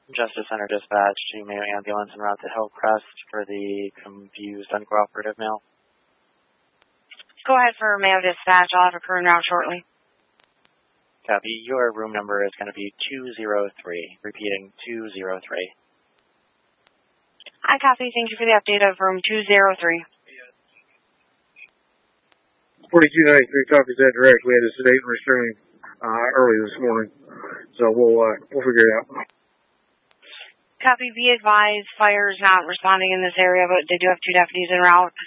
Justice Center Dispatch to Mayo Ambulance en route to Hillcrest for the confused uncooperative male. Go ahead for Mayo Dispatch. I'll have a crew en route shortly. Copy. Your room number is going to be 203. Repeating, 203. I copy. Thank you for the update of room 203. 4293 copies that direct. We had a sedate and restraining early this morning, so we'll figure it out. Copy. Be advised, fire is not responding in this area, but they do have 2 deputies en route.